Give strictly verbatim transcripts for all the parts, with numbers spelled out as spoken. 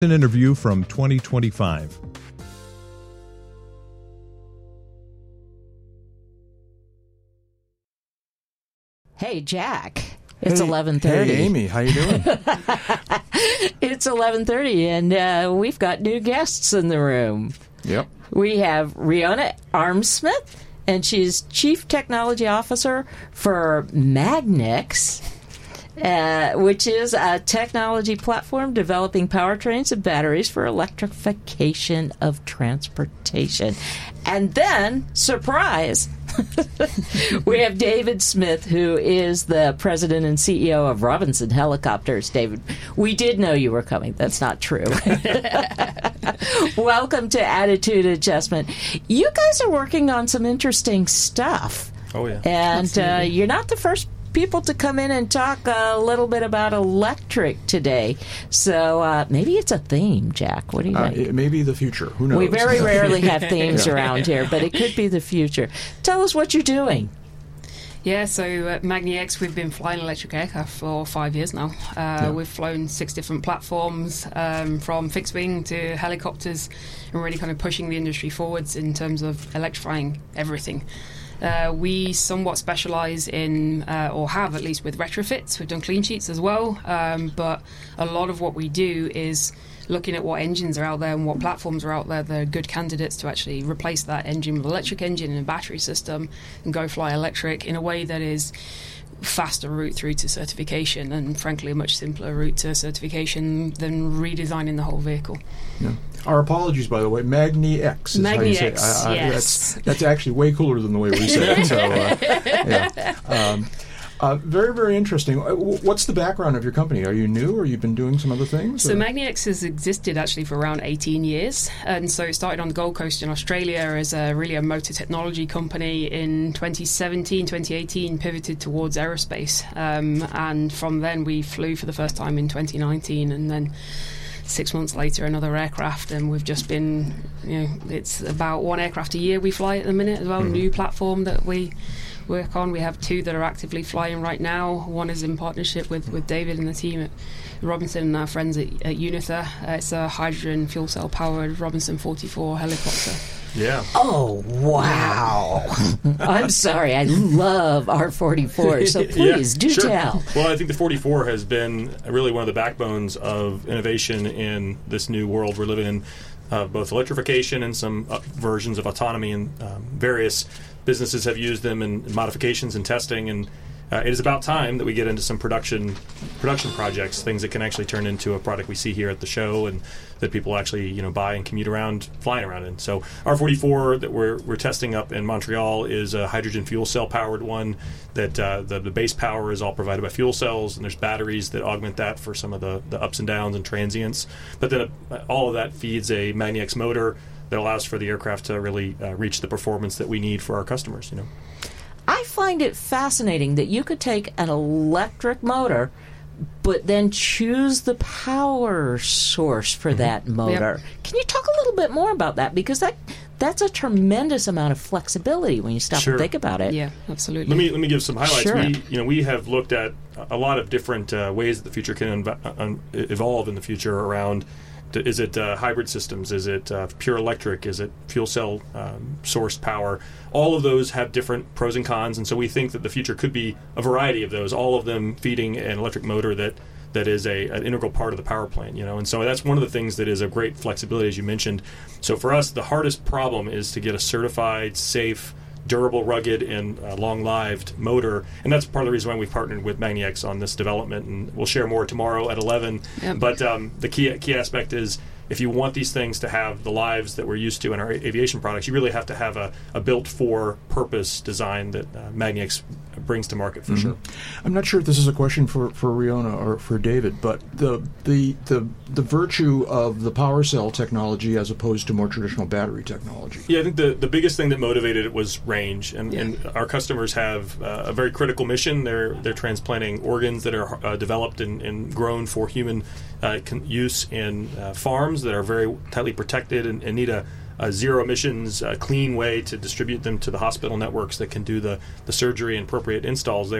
An interview from twenty twenty-five. Hey, Jack. It's hey, eleven thirty. Hey, Amy. How you doing? It's eleven thirty, and uh, we've got new guests in the room. Yep. We have Riona Armsmith, and she's Chief Technology Officer for Magnex, uh, which is a technology platform developing powertrains and batteries for electrification of transportation. And then, surprise, we have David Smith, who is the president and C E O of Robinson Helicopters. David, we did know you were coming. That's not true. Welcome to Attitude Adjustment. You guys are working on some interesting stuff. Oh, yeah. And uh, you're not the first people to come in and talk a little bit about electric today. So uh, maybe it's a theme, Jack. What do you Uh, think? it may be the future. Who knows? We very rarely have themes around here, but it could be the future. Tell us what you're doing. Yeah, so at Magnex, we've been flying electric aircraft for five years now. Uh, Yeah. We've flown six different platforms, um, from fixed wing to helicopters, and really kind of pushing the industry forwards in terms of electrifying everything. Uh, we somewhat specialise in, uh, or have at least, with retrofits. We've done clean sheets as well, um, but a lot of what we do is looking at what engines are out there and what platforms are out there that are good candidates to actually replace that engine with an electric engine and a battery system and go fly electric in a way that is faster route through to certification, and frankly a much simpler route to certification than redesigning the whole vehicle. Yeah. Our apologies, by the way. Magnex is how you say it. Magnex, I- I- yes. That's, that's actually way cooler than the way we say it. So, uh, yeah. Um, uh, very, very interesting. Uh, w- What's the background of your company? Are you new, or you've been doing some other things? So or? Magnex has existed actually for around eighteen years, and so it started on the Gold Coast in Australia as a really a motor technology company. In twenty seventeen, twenty eighteen, pivoted towards aerospace, um, and from then we flew for the first time in twenty nineteen, and then six months later another aircraft, and we've just been, you know, it's about one aircraft a year we fly at the minute as well. Mm-hmm. New platform that we work on. We have two that are actively flying right now. One is in partnership with, with David and the team at Robinson and our friends at, at Unither. Uh, it's a hydrogen fuel cell powered Robinson forty-four helicopter. Yeah. Oh, wow. I'm sorry. I love R forty-four, so please yeah, do sure. tell. Well, I think the forty-four has been really one of the backbones of innovation in this new world we're living in, uh, both electrification and some uh, versions of autonomy, and um, various businesses have used them in modifications and testing, and uh, it is about time that we get into some production production projects, things that can actually turn into a product we see here at the show and that people actually, you know, buy and commute around, flying around in. So R forty-four that we're we're testing up in Montreal is a hydrogen fuel cell powered one that uh, the, the base power is all provided by fuel cells, and there's batteries that augment that for some of the, the ups and downs and transients. But then uh, all of that feeds a Magnex motor that allows for the aircraft to really uh, reach the performance that we need for our customers, you know. I find it fascinating that you could take an electric motor but then choose the power source for mm-hmm. that motor. Yep. Can you talk a little bit more about that? Because that that's a tremendous amount of flexibility when you stop sure. and think about it. Yeah, absolutely. Let me let me give some highlights. Sure. We you know we have looked at a lot of different uh, ways that the future can inv- uh, evolve in the future around. Is it uh, hybrid systems? Is it uh, pure electric? Is it fuel cell um, sourced power? All of those have different pros and cons, and so we think that the future could be a variety of those, all of them feeding an electric motor that that is a an integral part of the power plant, you know. And so that's one of the things that is a great flexibility, as you mentioned. So for us, the hardest problem is to get a certified, safe, durable, rugged, and uh, long-lived motor, and that's part of the reason why we've partnered with Magnex on this development, and we'll share more tomorrow at eleven. Yep. But um, the key key aspect is, if you want these things to have the lives that we're used to in our aviation products, you really have to have a, a built-for-purpose design that uh, Magnex brings to market for mm-hmm. sure. I'm not sure if this is a question for, for Riona or for David, but the, the the the virtue of the power cell technology as opposed to more traditional battery technology. Yeah, I think the, the biggest thing that motivated it was range, and, yeah. and our customers have uh, a very critical mission. They're they're transplanting organs that are uh, developed and, and grown for human uh, con- use in uh, farms that are very tightly protected and, and need a, a zero emissions, uh, clean way to distribute them to the hospital networks that can do the, the surgery and appropriate installs there.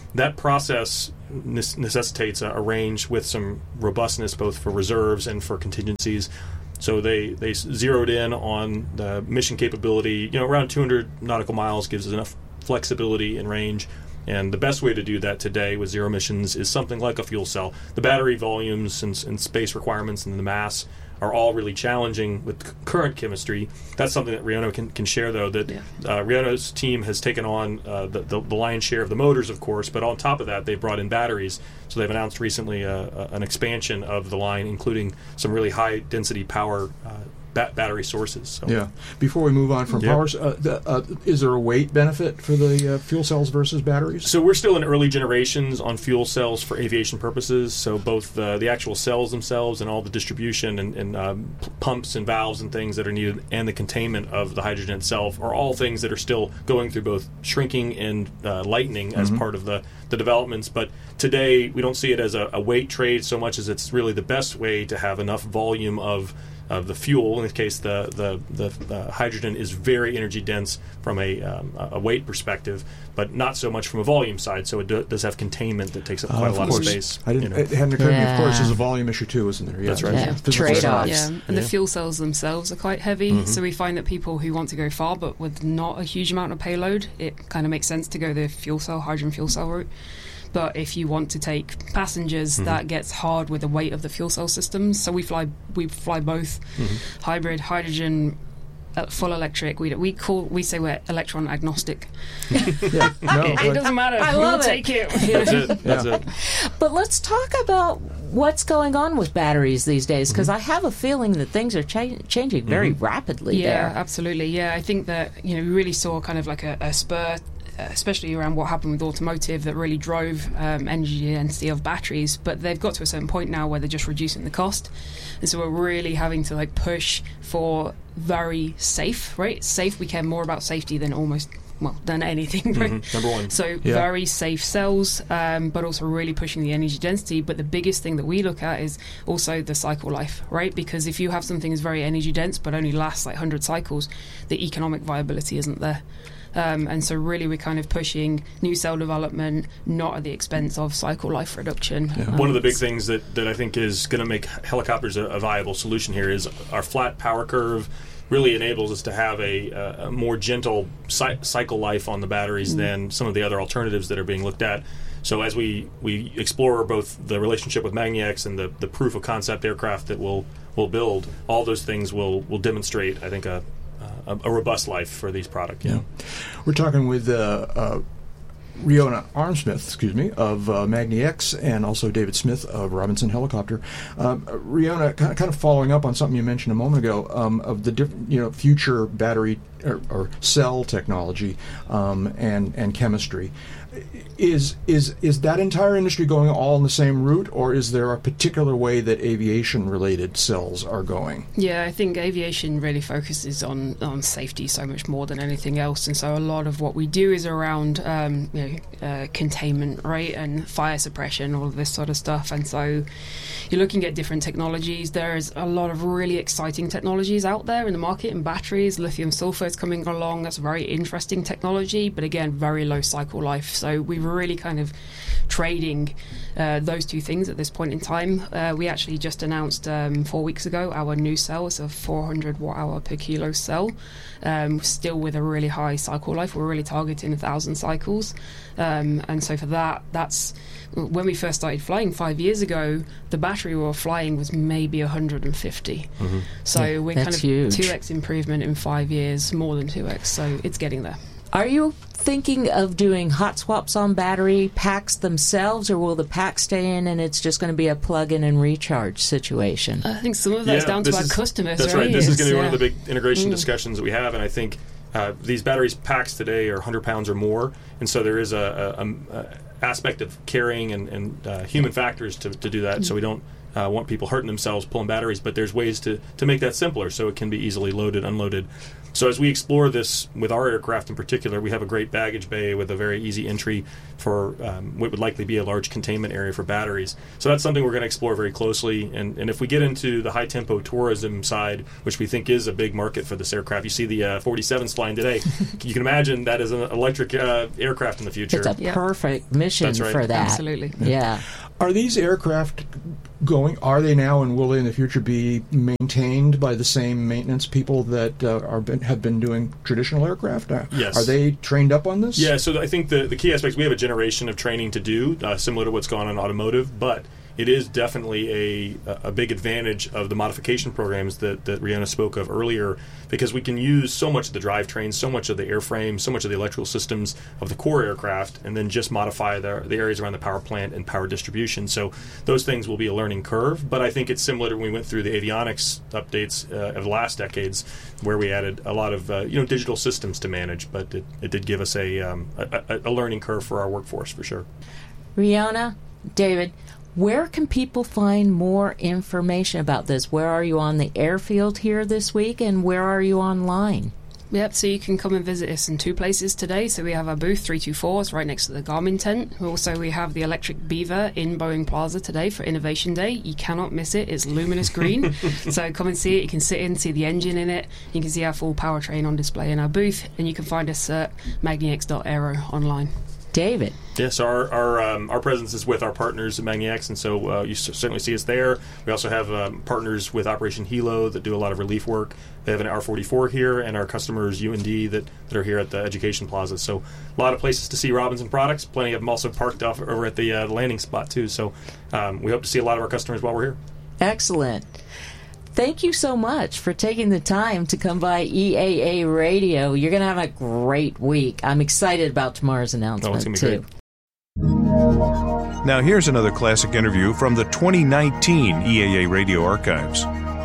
that process necessitates a, a range with some robustness both for reserves and for contingencies. So they, they zeroed in on the mission capability. You know, around two hundred nautical miles gives us enough flexibility in range. And the best way to do that today with zero emissions is something like a fuel cell. The battery volumes and, and space requirements and the mass are all really challenging with c- current chemistry. That's something that Reona can, can share, though, that yeah. uh, Reona's team has taken on uh, the, the, the lion's share of the motors, of course, but on top of that, they've brought in batteries. So they've announced recently uh, uh, an expansion of the line, including some really high-density power uh, ba- battery sources. So. Yeah. Before we move on from yeah. power, uh, the, uh, is there a weight benefit for the uh, fuel cells versus batteries? So we're still in early generations on fuel cells for aviation purposes. So both the, the actual cells themselves and all the distribution and, and um, p- pumps and valves and things that are needed, and the containment of the hydrogen itself are all things that are still going through both shrinking and uh, lightening as mm-hmm. part of the, the developments. But today we don't see it as a, a weight trade so much as it's really the best way to have enough volume of of the fuel. In this case, the the, the uh, hydrogen is very energy dense from a, um, a weight perspective, but not so much from a volume side. So it do, does have containment that takes up quite uh, a lot course. of space. I didn't. You know. It hadn't occurred to me. Of course, Yeah. there's a volume issue too, isn't there? Yeah. That's right. Yeah. Physical Trade-offs. Yeah, and Yeah. the fuel cells themselves are quite heavy, Mhm. so we find that people who want to go far but with not a huge amount of payload, it kind of makes sense to go the fuel cell, hydrogen fuel cell route. But if you want to take passengers, Mm-hmm. that gets hard with the weight of the fuel cell systems. So we fly, we fly both Mm-hmm. hybrid, hydrogen, uh, full electric. We we call we say we're electron agnostic. Yeah. No, it, it but- doesn't matter. I we'll love it. take it. That's it. That's Yeah. it. But let's talk about what's going on with batteries these days, because I have a feeling that things are cha- changing very rapidly Yeah, there. absolutely. Yeah, I think that you know we really saw kind of like a, a spur, uh, especially around what happened with automotive, that really drove um, energy density of batteries. But they've got to a certain point now where they're just reducing the cost, and so we're really having to like push for very safe, right? Safe. We care more about safety than almost. Well, than anything, right? Mhm. Number one. So Yeah. very safe cells, um, but also really pushing the energy density. But the biggest thing that we look at is also the cycle life, right? Because if you have something that's very energy dense but only lasts like one hundred cycles, the economic viability isn't there. Um, and so really we're kind of pushing new cell development, not at the expense of cycle life reduction. Yeah. Um, One of the big things that, that I think is going to make helicopters a, a viable solution here is our flat power curve really enables us to have a, a, a more gentle cy- cycle life on the batteries mm. than some of the other alternatives that are being looked at. So as we, we explore both the relationship with Magni-X and the, the proof of concept aircraft that we'll, we'll build, all those things will, will demonstrate, I think, a, a, a robust life for these products. Yeah. We're talking with uh, uh, Reona Armsmith, excuse me, of uh, Magni-X, and also David Smith of Robinson Helicopter. Um, Reona, kind of, kind of following up on something you mentioned a moment ago, um, of the different, you know, future battery or, or cell technology um, and and chemistry. Is is is that entire industry going all in the same route, or is there a particular way that aviation-related cells are going? Yeah, I think aviation really focuses on, on safety so much more than anything else, and so a lot of what we do is around um, you know, uh, containment, right, and fire suppression, all of this sort of stuff. And so you're looking at different technologies. There's a lot of really exciting technologies out there in the market in batteries. Lithium sulfur is coming along. That's a very interesting technology, but again, very low cycle life. So we're really kind of trading uh, those two things at this point in time. Uh, we actually just announced um, four weeks ago our new cell. It's a four hundred watt hour per kilo cell, um, still with a really high cycle life. We're really targeting a thousand cycles, um, and so for that, that's when we first started flying five years ago. The battery we were flying was maybe one hundred fifty. Mm-hmm. So Yeah, we're that's kind of huge. two x improvement in five years, more than two x. So it's getting there. Are you thinking of doing hot swaps on battery packs themselves, or will the pack stay in and it's just going to be a plug-in and recharge situation? I think some of that's Yeah, down to this our is- customers. That's right. This is going to be one of the Yeah. big integration Mm. discussions that we have, and I think uh, these batteries packs today are one hundred pounds or more, and so there is a, a, a, a aspect of carrying and, and uh, human factors to, to do that. So we don't uh, want people hurting themselves pulling batteries, but there's ways to, to make that simpler so it can be easily loaded, unloaded. So as we explore this with our aircraft in particular, we have a great baggage bay with a very easy entry for um, what would likely be a large containment area for batteries. So that's something we're going to explore very closely. And, and if we get into the high-tempo tourism side, which we think is a big market for this aircraft, you see the uh, forty-sevens flying today. You can imagine that is an electric uh, aircraft in the future. It's a Yeah. perfect mission That's right. for that. Absolutely. Yeah. Are these aircraft going, are they now and will they in the future be maintained by the same maintenance people that uh, are been, have been doing traditional aircraft? Uh, Yes. Are they trained up on this? Yeah, so I think the, the key aspects, we have a generation of training to do, uh, similar to what's gone on in automotive, but it is definitely a a big advantage of the modification programs that, that Riona spoke of earlier, because we can use so much of the drivetrain, so much of the airframe, so much of the electrical systems of the core aircraft, and then just modify the, the areas around the power plant and power distribution. So those things will be a learning curve, but I think it's similar to when we went through the avionics updates uh, of the last decades, where we added a lot of uh, you know digital systems to manage, but it, it did give us a, um, a, a learning curve for our workforce, for sure. Riona, David, where can people find more information about this? Where are you on the airfield here this week, and where are you online? Yep, so you can come and visit us in two places today. So we have our booth, three two four, it's right next to the Garmin tent. Also, we have the Electric Beaver in Boeing Plaza today for Innovation Day. You cannot miss it. It's luminous green. So come and see it. You can sit in, see the engine in it. You can see our full powertrain on display in our booth. And you can find us at magniex dot aero online. David. Yes, our our um, our presence is with our partners at MagniX, and so uh, you c- certainly see us there. We also have um, partners with Operation Hilo that do a lot of relief work. They have an R forty-four here, and our customers U N D that, that are here at the Education Plaza. So a lot of places to see Robinson products. Plenty of them also parked off over at the uh, landing spot too. So um, we hope to see a lot of our customers while we're here. Excellent. Thank you so much for taking the time to come by E A A Radio. You're going to have a great week. I'm excited about tomorrow's announcement, Oh, it's gonna be too. great. Now here's another classic interview from the twenty nineteen E A A Radio archives.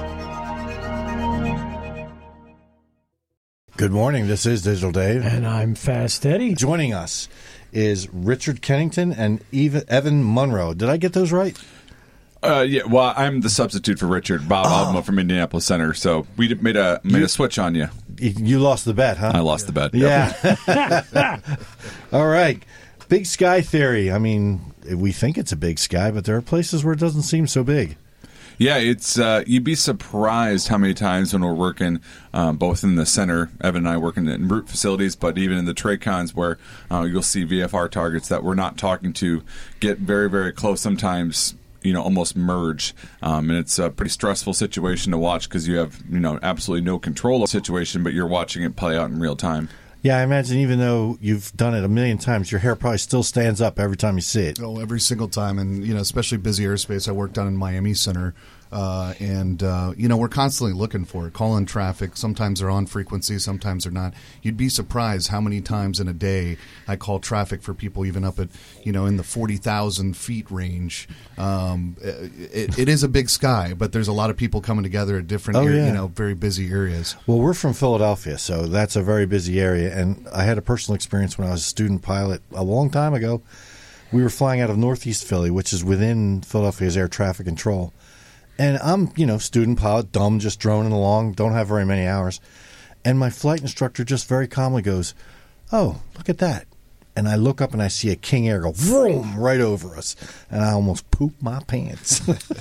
Good morning. This is Digital Dave. And I'm Fast Eddie. Joining us is Richard Kennington and Eva, Evan Monroe. Did I get those right? Uh, yeah, well, I'm the substitute for Richard, Bob Oh. Alma from Indianapolis Center. So we d- made a made You- a switch on you. You you lost the bet, huh? I lost the bet. Yep. Yeah. All right. Big sky theory. I mean, we think it's a big sky, but there are places where it doesn't seem so big. Yeah, it's uh, you'd be surprised how many times when we're working um, both in the center, Evan and I working in root facilities, but even in the TRACONs where uh, you'll see V F R targets that we're not talking to get very, very close, sometimes, you know, almost merge. Um, and it's a pretty stressful situation to watch because you have, you know, absolutely no control of the situation, but you're watching it play out in real time. Yeah, I imagine even though you've done it a million times, your hair probably still stands up every time you see it. Oh, every single time. And, you know, especially busy airspace. I work down in Miami Center. Uh, and, uh, you know, we're constantly looking for it. Call in traffic. Sometimes they're on frequency. Sometimes they're not. You'd be surprised how many times in a day I call traffic for people even up at, you know, in the forty thousand feet range. Um, it, it is a big sky, but there's a lot of people coming together at different, Oh, ar- yeah. you know, very busy areas. Well, we're from Philadelphia, so that's a very busy area. And I had a personal experience when I was a student pilot a long time ago. We were flying out of Northeast Philly, which is within Philadelphia's air traffic control. And I'm, you know, student pilot, dumb, just droning along, don't have very many hours. And my flight instructor just very calmly goes, "Oh, look at that." And I look up and I see a King Air go vroom right over us. And I almost pooped my pants.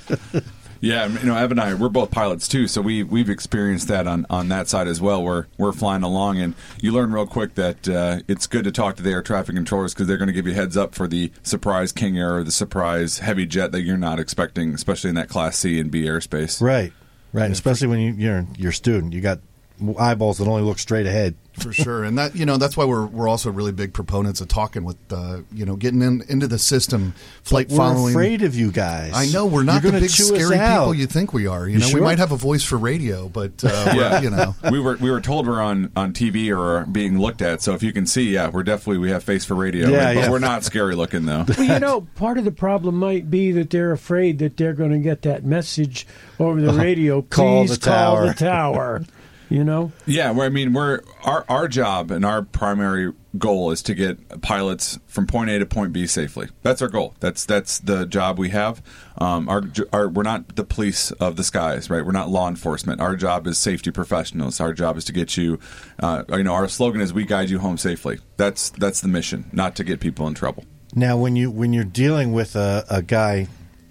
Yeah, you know, Evan and I, we're both pilots too, so we we've experienced that on, on that side as well. Where we're flying along, and you learn real quick that uh, it's good to talk to the air traffic controllers because they're going to give you heads up for the surprise King Air or the surprise heavy jet that you're not expecting, especially in that Class C and B airspace. Right, right. And especially when you, you're you're a student, you got eyeballs that only look straight ahead. For sure, and that you know that's why we're we're also really big proponents of talking with uh, you know getting in, into the system, flight We're following. afraid of you guys. I know we're not You're the gonna big chew us scary out. people you think we are. You, You know, sure? we might have a voice for radio, but uh, Yeah. we're, you know, we were we were told we're on, on T V or being looked at. So if you can see, yeah, we're definitely we have face for radio. Yeah, but yeah. we're not scary looking though. Well, you know, part of the problem might be that they're afraid that they're going to get that message over the radio. Call Please the call tower." the tower. you know? Yeah, well, I mean, we're our our job and our primary goal is to get pilots from point A to point B safely. That's our goal. That's that's the job we have. Um, our, our we're not the police of the skies, right? We're not law enforcement. Our job is safety professionals. Our job is to get you. Uh, you know, our slogan is "We guide you home safely." That's that's the mission, not to get people in trouble. Now, when you when you're dealing with a, a guy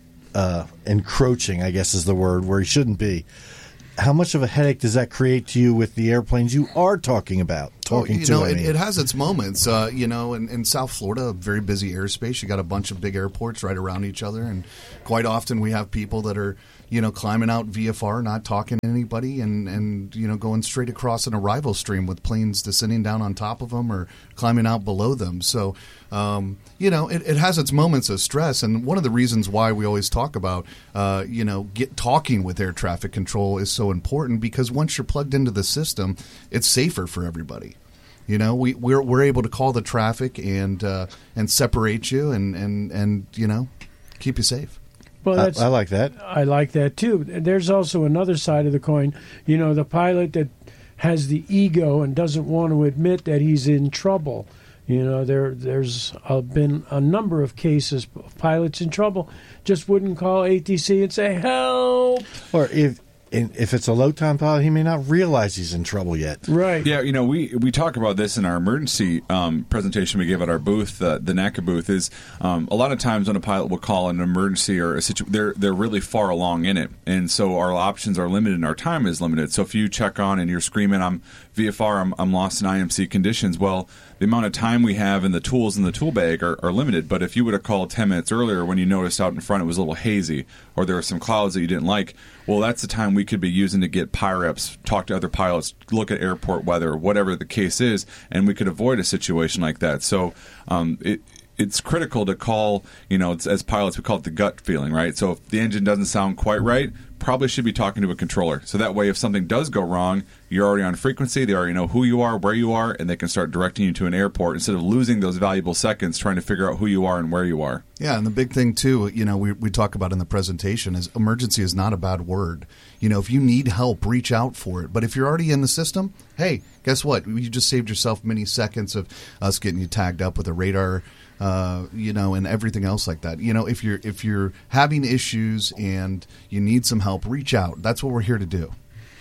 uh, encroaching, I guess is the word, where he shouldn't be, how much of a headache does that create to you with the airplanes you are talking about? Talking oh, you to, know, I it, mean. it has its moments. Uh, you know, in, in South Florida, a very busy airspace. You got a bunch of big airports right around each other, and quite often we have people that are, you know, climbing out V F R, not talking to anybody, and, and you know, going straight across an arrival stream with planes descending down on top of them or climbing out below them. So, um, you know, it, it has its moments of stress, and one of the reasons why we always talk about, uh, you know, get talking with air traffic control is so important, because once you're plugged into the system, it's safer for everybody. You know, we, we're we're able to call the traffic and uh, and separate you and, and, and, you know, keep you safe. Well, that's, I, I like that. I like that too. There's also another side of the coin. You know, the pilot that has the ego and doesn't want to admit that he's in trouble. You know, there there's uh, been a number of cases of pilots in trouble just wouldn't call A T C and say help. Or if and if it's a low-time pilot, he may not realize he's in trouble yet. Right. Yeah, you know, we, we talk about this in our emergency um, presentation we give at our booth, uh, the NACA booth, is um, a lot of times when a pilot will call an emergency or a situation, they're, they're really far along in it. And so our options are limited and our time is limited. So if you check on and you're screaming, I'm V F R, I'm, I'm lost in I M C conditions, well, the amount of time we have and the tools in the tool bag are, are limited. But if you would have called ten minutes earlier when you noticed out in front it was a little hazy or there were some clouds that you didn't like, well, that's the time we could be using to get P I R E Ps, talk to other pilots, look at airport weather, whatever the case is, and we could avoid a situation like that. So um, it it's critical to call, you know, it's, as pilots, we call it the gut feeling, right? So if the engine doesn't sound quite right, probably should be talking to a controller. So that way, if something does go wrong, you're already on frequency, they already know who you are, where you are, and they can start directing you to an airport instead of losing those valuable seconds trying to figure out who you are and where you are. Yeah, and the big thing, too, you know, we, we talk about in the presentation is emergency is not a bad word. You know, if you need help, reach out for it. But if you're already in the system, hey, guess what? You just saved yourself many seconds of us getting you tagged up with a radar, uh, you know, and everything else like that. You know, if you're if you're having issues and you need some help, reach out. That's what we're here to do.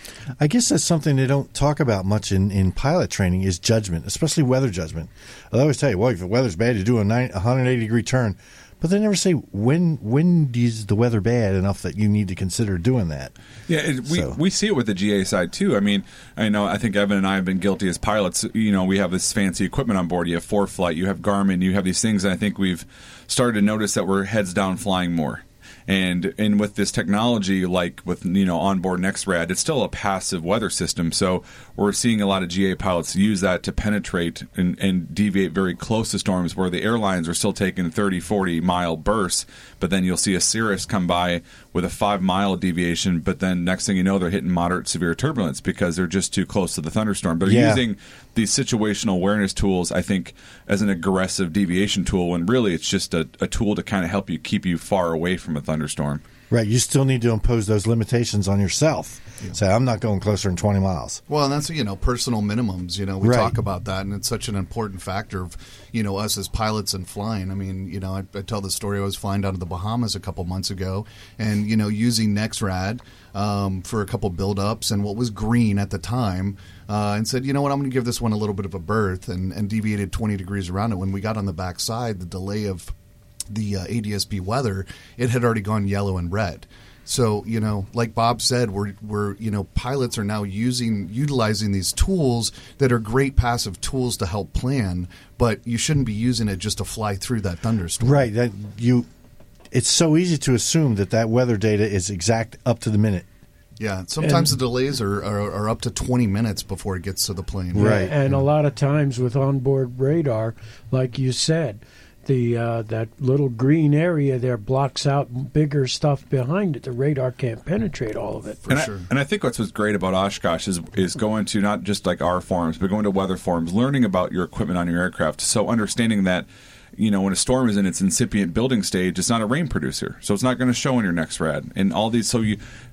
I guess that's something they don't talk about much in, in pilot training is judgment, especially weather judgment. They always tell you, well, if the weather's bad, you do a one hundred eighty degree turn. But they never say when when is the weather bad enough that you need to consider doing that. Yeah, it, we So- we see it with the G A side too. I mean, I know I think Evan and I have been guilty as pilots. You know, we have this fancy equipment on board. You have ForeFlight, you have Garmin, you have these things, and I think we've started to notice that we're heads down flying more. And and with this technology, like with, you know, onboard NexRad, it's still a passive weather system. So we're seeing a lot of G A pilots use that to penetrate and, and deviate very close to storms, where the airlines are still taking thirty, forty mile bursts. But then you'll see a Cirrus come by with a five mile deviation. But then next thing you know, they're hitting moderate severe turbulence because they're just too close to the thunderstorm. They're Yeah. using these situational awareness tools, I think, as an aggressive deviation tool, when really it's just a, a tool to kind of help you keep you far away from a thunderstorm. Right, you still need to impose those limitations on yourself. Say, I'm not going closer than twenty miles. Well, and that's, you know, personal minimums. You know, we Right. talk about that, and it's such an important factor of, you know, us as pilots and flying. I mean, you know, I, I tell the story. I was flying down to the Bahamas a couple months ago, and, you know, using NexRad um, for a couple build-ups, and what was green at the time, uh, and said, you know what, I'm going to give this one a little bit of a berth, and, and deviated twenty degrees around it. When we got on the back side, the delay of the uh, A D S B weather, it had already gone yellow and red. So, you know, like Bob said, we're, we're, you know, pilots are now using, utilizing these tools that are great passive tools to help plan, but you shouldn't be using it just to fly through that thunderstorm. Right, that you. It's so easy to assume that that weather data is exact up to the minute. Yeah, sometimes And- the delays are, are, are up to twenty minutes before it gets to the plane. Right. And a lot of times with onboard radar, like you said, the uh, that little green area there blocks out bigger stuff behind it. The radar can't penetrate all of it. For and sure. I, and I think what's what's great about Oshkosh is is going to not just like our forums, but going to weather forums, learning about your equipment on your aircraft. So understanding that, you know, when a storm is in its incipient building stage, it's not a rain producer, so it's not going to show in your NexRad and all these. So you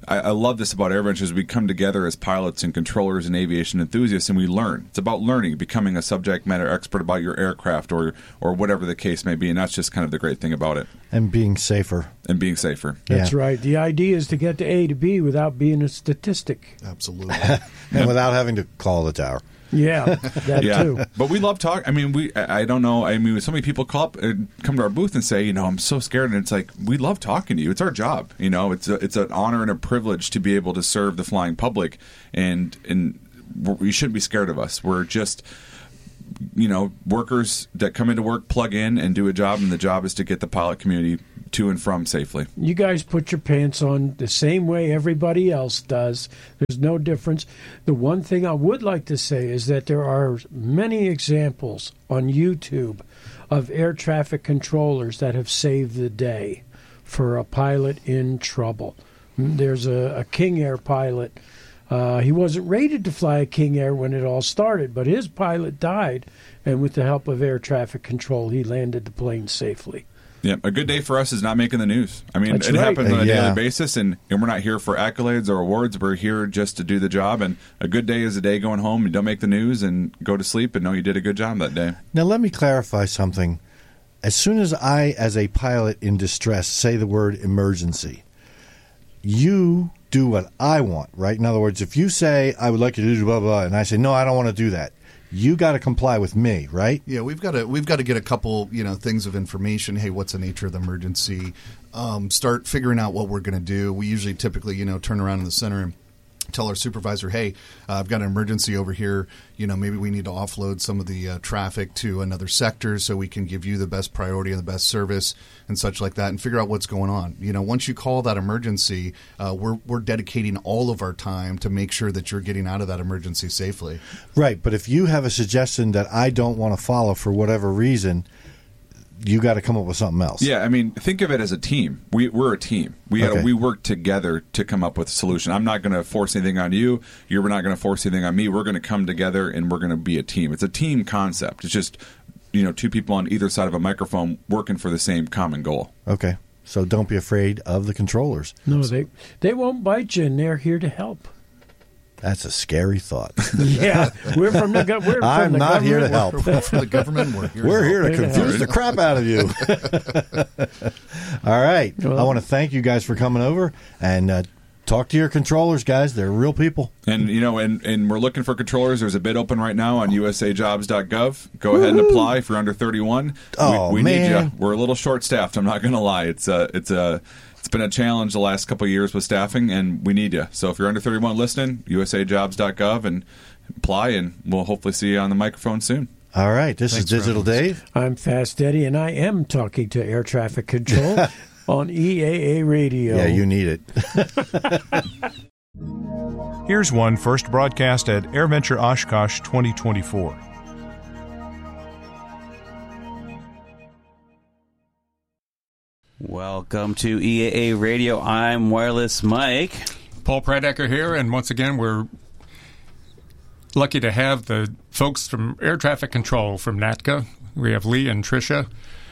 I, I love this about AirVentures. We come together as pilots and controllers and aviation enthusiasts, and we learn. It's about learning, becoming a subject matter expert about your aircraft or or whatever the case may be, and that's just kind of the great thing about it. And being safer. And being safer. That's Yeah. right. The idea is to get to A to B without being a statistic. Absolutely. And without having to call the tower. Yeah, that Yeah, too. but we love talk. I mean, we. I I don't know. I mean, so many people call up, uh, come to our booth and say, you know, I'm so scared, and it's like we love talking to you. It's our job. You know, it's a, it's an honor and a privilege to be able to serve the flying public, and and we shouldn't be scared of us. We're just, you know, workers that come into work, plug in, and do a job, and the job is to get the pilot community to and from safely. You guys put your pants on the same way everybody else does. There's no difference. The one thing I would like to say is that there are many examples on YouTube of air traffic controllers that have saved the day for a pilot in trouble. There's a, a King Air pilot. Uh, he wasn't rated to fly a King Air when it all started, but his pilot died, and with the help of air traffic control, he landed the plane safely. Yeah, a good day for us is not making the news. I mean, That's it right. happens on a Yeah. daily basis, and, and we're not here for accolades or awards. We're here just to do the job, and a good day is a day going home and don't make the news and go to sleep and know you did a good job that day. Now, let me clarify something. As soon as I, as a pilot in distress, say the word emergency, you do what I want, right? In other words, if you say, I would like you to do blah, blah, and I say, no, I don't want to do that, you got to comply with me, right? Yeah, we've got to we've got to get a couple you know things of information. Hey, what's the nature of the emergency? Um, start figuring out what we're going to do. We usually typically you know turn around in the center and tell our supervisor, hey, uh, I've got an emergency over here. You know, maybe we need to offload some of the uh, traffic to another sector so we can give you the best priority and the best service and such like that, and figure out what's going on. You know, once you call that emergency, uh, we're we're dedicating all of our time to make sure that you're getting out of that emergency safely. Right, but if you have a suggestion that I don't want to follow for whatever reason, you got to come up with something else. Yeah, I mean, think of it as a team. We, we're a team. We Okay. gotta, we work together to come up with a solution. I'm not going to force anything on you. You're not going to force anything on me. We're going to come together, and we're going to be a team. It's a team concept. It's just, you know, two people on either side of a microphone working for the same common goal. Okay, so don't be afraid of the controllers. No, they they won't bite you, and they're here to help. That's a scary thought. Yeah, we're from the go- we're I'm from the not here to government. help. For the government, we're here. We're to here to Here to confuse help. the crap out of you. All right. Well- I want to thank you guys for coming over and uh, talk to your controllers, guys. They're real people. And, you know, and, and we're looking for controllers. There's a bid open right now on U S A jobs dot gov. Go ahead and apply if you're under thirty-one. Oh, we, we man. need you. We're a little short-staffed. I'm not going to lie. It's a, it's a, it's been a challenge the last couple of years with staffing, and we need you. So if you're under thirty-one listening, U S A jobs dot gov, and apply, and we'll hopefully see you on the microphone soon. All right. This Thanks is Digital for having Dave. I'm Fast Eddie, and I am talking to air traffic control on E A A Radio. Yeah, you need it. Here's one first broadcast at AirVenture Oshkosh twenty twenty-four. Welcome to E A A Radio. I'm Wireless Mike. Paul Pradecker here, and once again, we're lucky to have the folks from Air Traffic Control from N A T C A. We have Lee and Tricia,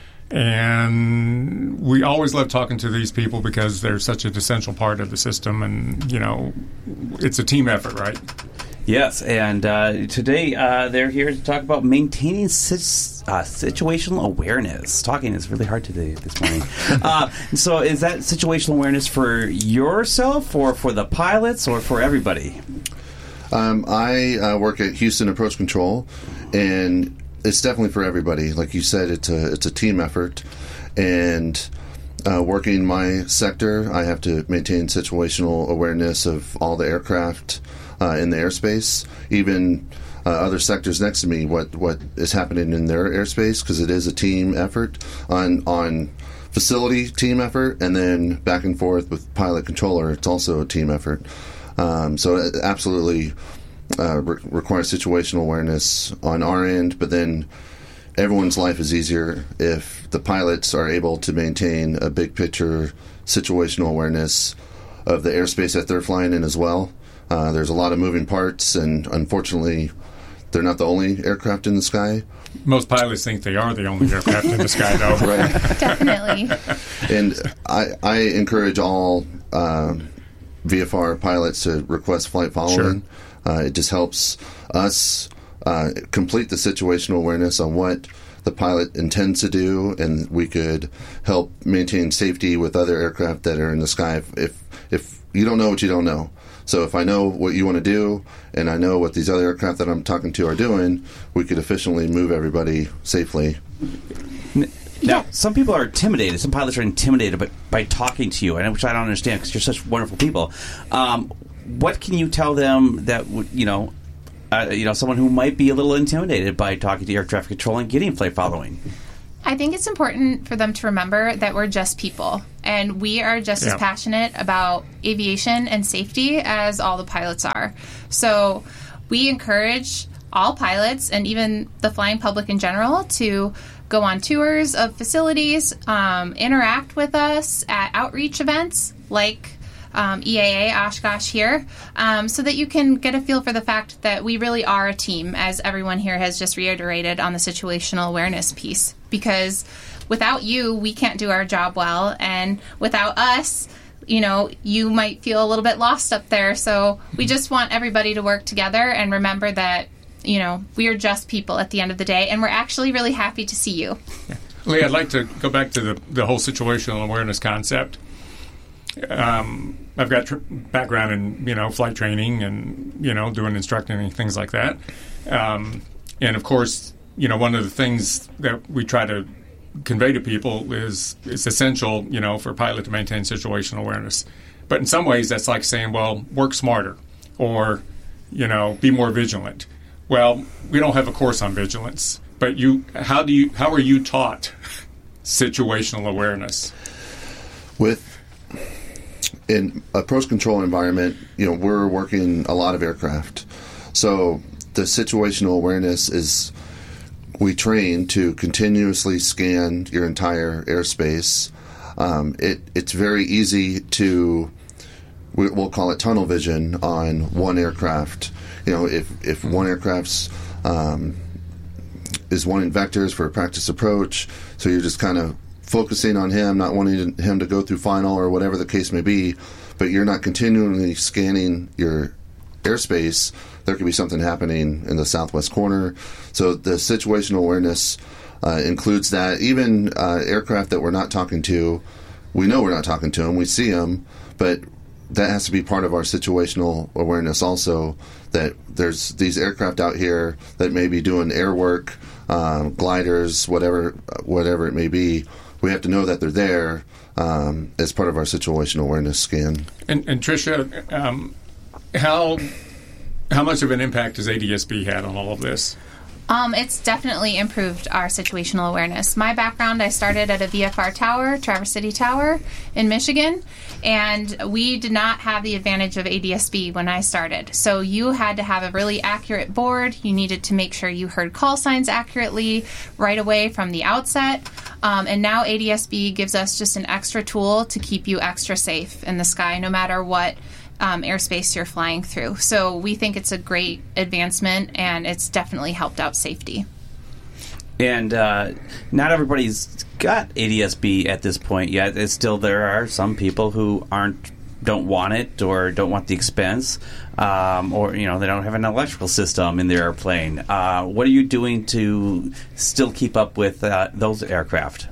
and we always love talking to these people because they're such an essential part of the system, and, you know, it's a team effort, right? Yes, and uh, today uh, they're here to talk about maintaining sit- uh, situational awareness. Talking is really hard today this morning. uh, so, is that situational awareness for yourself, or for the pilots, or for everybody? Um, I uh, work at Houston Approach Control, and it's definitely for everybody. Like you said, it's a it's a team effort, and uh, working my sector, I have to maintain situational awareness of all the aircraft uh, in the airspace, even uh, other sectors next to me. What what is happening in their airspace, because it is a team effort on on facility team effort, and then back and forth with pilot controller. It's also a team effort. Um, so it absolutely uh, re- requires situational awareness on our end, but then everyone's life is easier if the pilots are able to maintain a big picture situational awareness of the airspace that they're flying in as well. Uh, there's a lot of moving parts, and unfortunately, they're not the only aircraft in the sky. Most pilots think they are the only aircraft in the sky, though. Right. Definitely. And I, I encourage all um, V F R pilots to request flight following. Sure. Uh, it just helps us uh, complete the situational awareness on what the pilot intends to do, and we could help maintain safety with other aircraft that are in the sky. If if you don't know what you don't know. So if I know what you want to do, and I know what these other aircraft that I'm talking to are doing, we could efficiently move everybody safely. Now, some people are intimidated. Some pilots are intimidated by, by talking to you, and which I don't understand because you're such wonderful people. Um, what can you tell them that would, you know, uh, you know, someone who might be a little intimidated by talking to air traffic control and getting flight following? I think it's important for them to remember that we're just people, and we are just yeah. as passionate about aviation and safety as all the pilots are. So we encourage all pilots and even the flying public in general to go on tours of facilities, um, interact with us at outreach events like um, E A A Oshkosh here, um, so that you can get a feel for the fact that we really are a team, as everyone here has just reiterated on the situational awareness piece. Because without you, we can't do our job well, and without us, you know, you might feel a little bit lost up there. So we just want everybody to work together and remember that, you know, we are just people at the end of the day, and we're actually really happy to see you. Yeah. Lee, I'd like to go back to the, the whole situational awareness concept. Um, I've got tr- background in, you know, flight training and, you know, doing instructing and things like that. Um, and, of course, you know, one of the things that we try to convey to people is it's essential, you know, for a pilot to maintain situational awareness. But in some ways, that's like saying, well, work smarter or, you know, be more vigilant. Well, we don't have a course on vigilance, but you, how do you, how are you taught situational awareness? With in approach control environment, you know, we're working a lot of aircraft, so the situational awareness is we train to continuously scan your entire airspace. Um, it it's very easy to we, we'll call it tunnel vision on one aircraft. You know, if if one aircraft's um, is one in vectors for a practice approach, so you're just kind of focusing on him, not wanting him to go through final or whatever the case may be, but you're not continually scanning your airspace, there could be something happening in the southwest corner. So the situational awareness uh, includes that. Even uh, aircraft that we're not talking to, we know we're not talking to them, we see them, but that has to be part of our situational awareness also, that there's these aircraft out here that may be doing air work, um, gliders, whatever, whatever it may be. We have to know that they're there um, as part of our situational awareness scan. And, and Tricia, um, how how much of an impact has A D S B had on all of this? Um, it's definitely improved our situational awareness. My background, I started at a V F R tower, Traverse City Tower in Michigan, and we did not have the advantage of A D S B when I started. So you had to have a really accurate board. You needed to make sure you heard call signs accurately right away from the outset. Um, and now A D S B gives us just an extra tool to keep you extra safe in the sky, no matter what Um, airspace you're flying through. So we think it's a great advancement, and it's definitely helped out safety. And uh, not everybody's got A D S B at this point yet. It's still, there are some people who aren't don't want it or don't want the expense, um, or you know they don't have an electrical system in their airplane. Uh, what are you doing to still keep up with uh, those aircraft?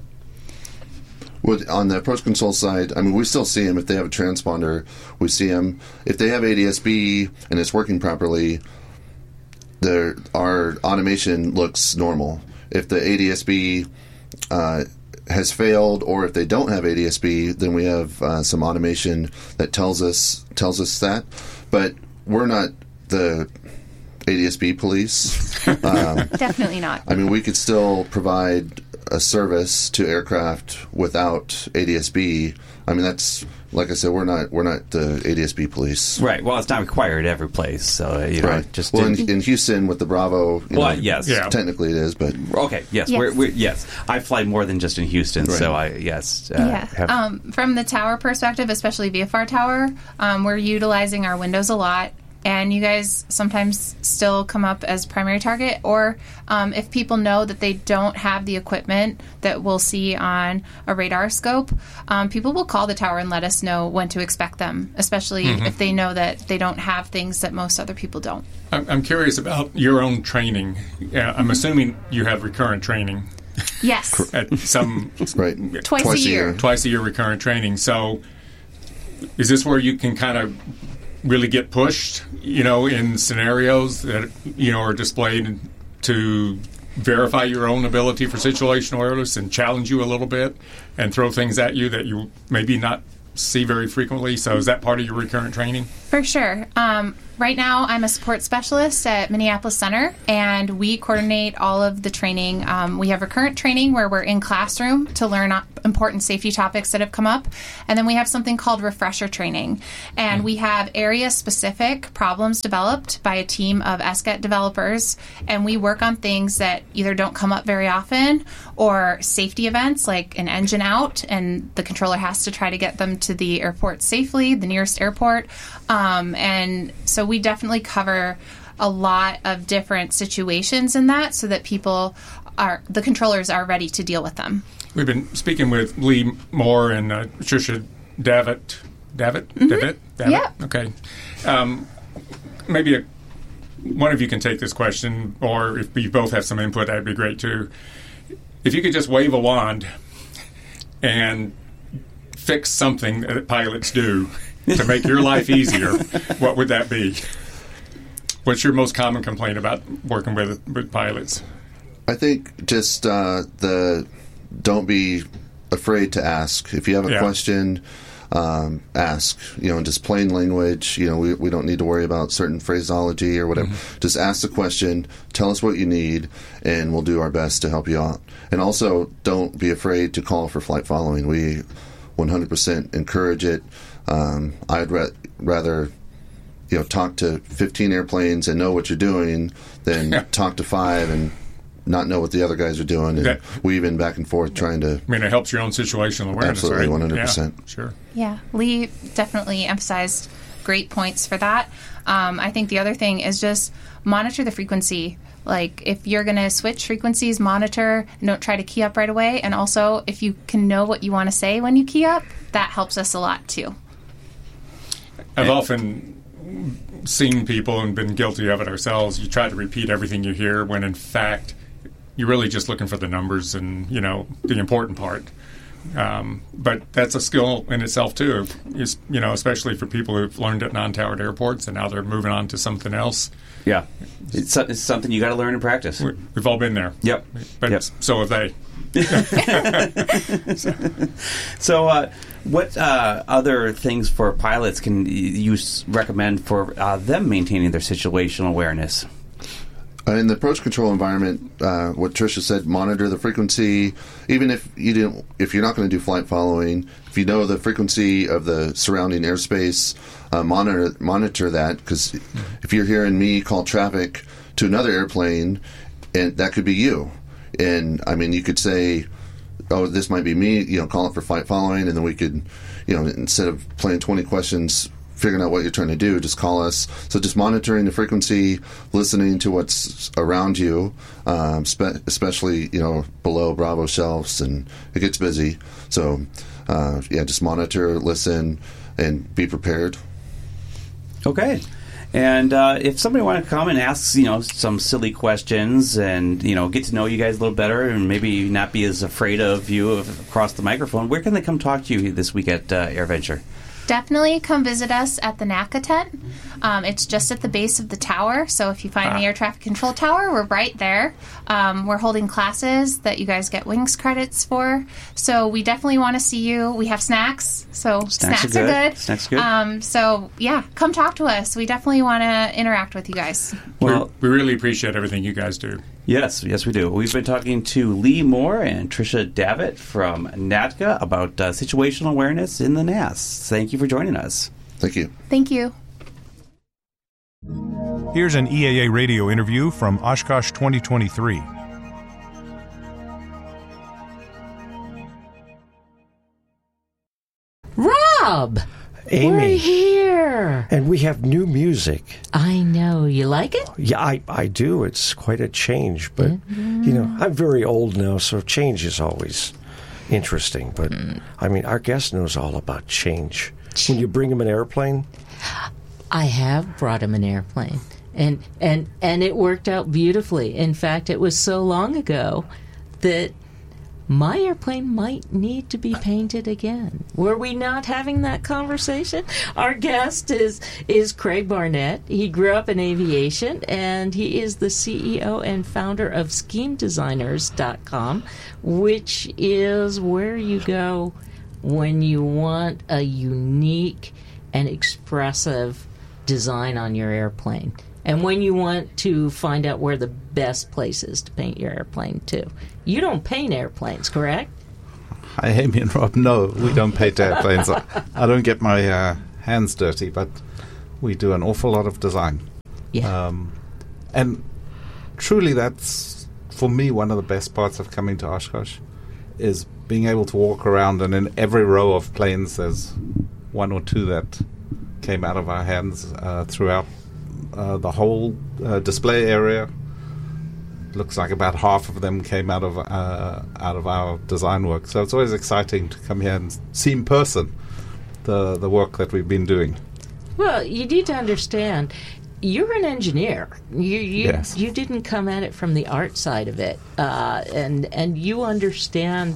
Well, on the approach control side, I mean, we still see them if they have a transponder. We see them if they have A D S B and it's working properly. Their our automation looks normal. If the A D S B uh, has failed, or if they don't have A D S B, then we have uh, some automation that tells us tells us that. But we're not the A D S B police. Um, Definitely not. I mean, we could still provide a service to aircraft without A D S B. I mean, that's like I said, we're not we're not the A D S B police, right? Well, it's not required every place, so you know, right. Just well, in, in Houston with the Bravo, you well, know, yes, yeah. technically it is, but okay, yes, yes. We're, we're, yes. I fly more than just in Houston, right. so I yes, uh, yeah. Have, um, from the tower perspective, especially V F R tower, um, we're utilizing our windows a lot. and you guys sometimes still come up as primary target. Or um, if people know that they don't have the equipment that we'll see on a radar scope, um, people will call the tower and let us know when to expect them, especially mm-hmm. if they know that they don't have things that most other people don't. I'm curious about your own training. Yeah, I'm assuming you have recurrent training. Yes. At some right. Twice, Twice a year. year. Twice a year recurrent training. So is this where you can kind of really get pushed, you know, in scenarios that, you know, are displayed to verify your own ability for situational awareness and challenge you a little bit and throw things at you that you maybe not see very frequently? So is that part of your recurrent training? For sure. Um, right now, I'm a support specialist at Minneapolis Center, and we coordinate all of the training. Um, we have recurrent training where we're in classroom to learn important safety topics that have come up, and then we have something called refresher training, and mm-hmm. we have area-specific problems developed by a team of S C E T developers, and we work on things that either don't come up very often or safety events like an engine out, and the controller has to try to get them to the airport safely, the nearest airport. Um, and so we definitely cover a lot of different situations in that so that people are, the controllers are ready to deal with them. We've been speaking with Lee Moore and uh, Tricia Davitt. Davitt? Mm-hmm. Davitt? Davitt? Yeah. Okay. Um, maybe a, one of you can take this question, or if you both have some input, that'd be great too. If you could just wave a wand and fix something that pilots do to make your life easier, what would that be? What's your most common complaint about working with with pilots? I think just uh, the don't be afraid to ask. If you have a yeah. question, um, ask. You know, in just plain language. You know, we we don't need to worry about certain phraseology or whatever. Mm-hmm. Just ask the question. Tell us what you need, and we'll do our best to help you out. And also, don't be afraid to call for flight following. We one hundred percent encourage it. Um, I'd ra- rather, you know, talk to fifteen airplanes and know what you're doing than yeah. talk to five and not know what the other guys are doing and that, weaving back and forth trying to... I mean, it helps your own situational awareness, absolutely, right? one hundred percent. Yeah, sure. Yeah, Lee definitely emphasized great points for that. Um, I think the other thing is just monitor the frequency. Like, if you're going to switch frequencies, monitor, don't try to key up right away. And also, if you can know what you want to say when you key up, that helps us a lot, too. I've often seen people and been guilty of it ourselves. You try to repeat everything you hear when, in fact, you're really just looking for the numbers and, you know, the important part. Um, but that's a skill in itself, too, is, you know, especially for people who've learned at non-towered airports and now they're moving on to something else. Yeah. It's, it's something you got to learn and practice. We're, we've all been there. Yep. But yep. so have they. so, so uh, what uh, other things for pilots can you recommend for uh, them maintaining their situational awareness? Uh, in the approach control environment, uh, what Tricia said, monitor the frequency. Even if you didn't, if you're not going to do flight following, if you know the frequency of the surrounding airspace, uh, monitor monitor that, because if you're hearing me call traffic to another airplane, and that could be you, and I mean you could say, oh, this might be me, you know, call it for flight following, and then we could, you know, instead of playing twenty questions, figuring out what you're trying to do, just call us. So just monitoring the frequency, listening to what's around you, um, spe- especially, you know, below Bravo shelves, and it gets busy. So, uh, yeah, just monitor, listen, and be prepared. Okay. And uh, if somebody wanted to come and ask, you know, some silly questions and, you know, get to know you guys a little better and maybe not be as afraid of you across the microphone, where can they come talk to you this week at uh, AirVenture? Definitely come visit us at the NACA tent. Um, it's just at the base of the tower, so if you find ah. the air traffic control tower, we're right there. Um, we're holding classes that you guys get wings credits for, so we definitely want to see you. We have snacks, so snacks, snacks are, good. are good. Snacks are good. Um, so, yeah, come talk to us. We definitely want to interact with you guys. Well, we really appreciate everything you guys do. Yes, yes, we do. We've been talking to Lee Moore and Tricia Davitt from NATCA about uh, situational awareness in the N A S. Thank you for joining us. Thank you. Thank you. Here's an E A A radio interview from Oshkosh twenty twenty-three. Rob! Amy. We're here! And we have new music. I know. You like it? Yeah, I, I do. It's quite a change. But, mm-hmm. you know, I'm very old now, so change is always interesting. But, mm. I mean, our guest knows all about change. When you bring him an airplane? I have brought him an airplane. And, and, and it worked out beautifully. In fact, it was so long ago that my airplane might need to be painted again. Were we not having that conversation? Our guest is is Craig Barnett. He grew up in aviation, and he is the C E O and founder of scheme designers dot com, which is where you go when you want a unique and expressive design on your airplane. And when you want to find out where the best place is to paint your airplane, too. You don't paint airplanes, correct? Hi, Amy and Rob. No, we don't paint airplanes. I, I don't get my uh, hands dirty, but we do an awful lot of design. Yeah. Um, and truly, that's, for me, one of the best parts of coming to Oshkosh, is being able to walk around, and in every row of planes, there's one or two that came out of our hands uh, throughout Uh, the whole uh, display area. Looks like about half of them came out of uh, out of our design work. So it's always exciting to come here and see in person the the work that we've been doing. Well, you need to understand, you're an engineer. You you, Yes. you didn't come at it from the art side of it, uh, and and you understand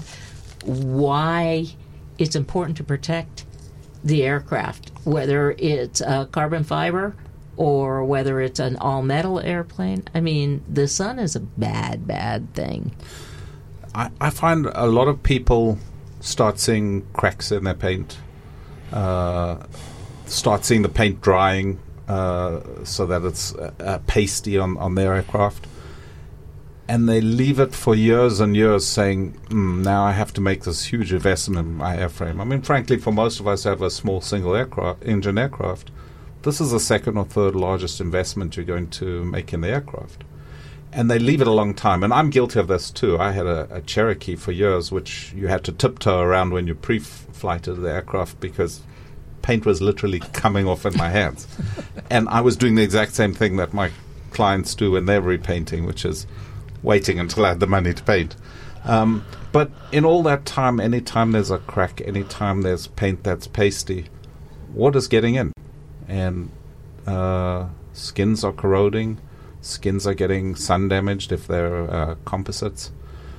why it's important to protect the aircraft, whether it's uh, carbon fiber or whether it's an all-metal airplane. I mean, the sun is a bad, bad thing. I, I find a lot of people start seeing cracks in their paint, uh, start seeing the paint drying uh, so that it's uh, uh, pasty on, on their aircraft, and they leave it for years and years saying, mm, now I have to make this huge investment in my airframe. I mean, frankly, for most of us who have a small single aircraft, engine aircraft, this is the second or third largest investment you're going to make in the aircraft. And they leave it a long time. And I'm guilty of this too. I had a, a Cherokee for years, which you had to tiptoe around when you pre-flighted the aircraft because paint was literally coming off in my hands. And I was doing the exact same thing that my clients do when they're repainting, which is waiting until I had the money to paint. Um, but in all that time, any time there's a crack, any time there's paint that's pasty, water's getting in. And uh, skins are corroding, skins are getting sun damaged if they're uh, composites.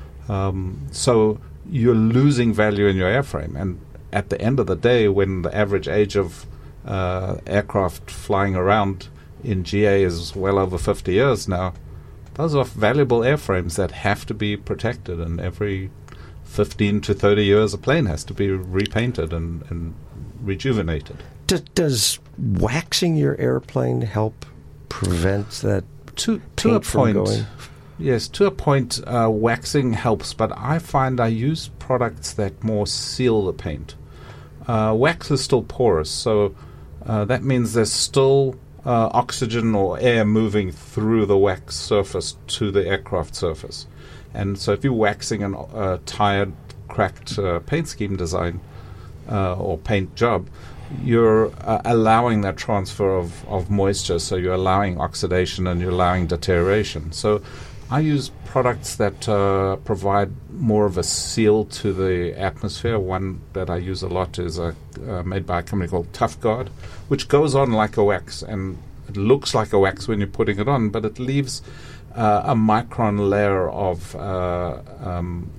Um, so you're losing value in your airframe. And at the end of the day, when the average age of uh, aircraft flying around in G A is well over fifty years now, those are valuable airframes that have to be protected. And every fifteen to thirty years, a plane has to be repainted and, and rejuvenated. D- does waxing your airplane help prevent that to, to a paint from point? going? Yes, to a point, uh, waxing helps, but I find I use products that more seal the paint. Uh, wax is still porous, so uh, that means there's still uh, oxygen or air moving through the wax surface to the aircraft surface. And so if you're waxing a uh, tired, cracked uh, paint scheme design uh, or paint job, you're uh, allowing that transfer of, of moisture, so you're allowing oxidation and you're allowing deterioration. So I use products that uh, provide more of a seal to the atmosphere. One that I use a lot is a, uh, made by a company called Tough Guard, which goes on like a wax, and it looks like a wax when you're putting it on, but it leaves uh, a micron layer of uh, um,